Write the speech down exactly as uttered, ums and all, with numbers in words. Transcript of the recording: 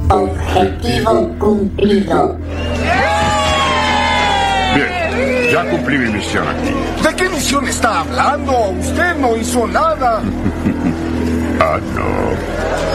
Objetivo cumplido. Bien, ya cumplí mi misión aquí. ¿De qué misión está hablando? Usted no hizo nada. Ah, no.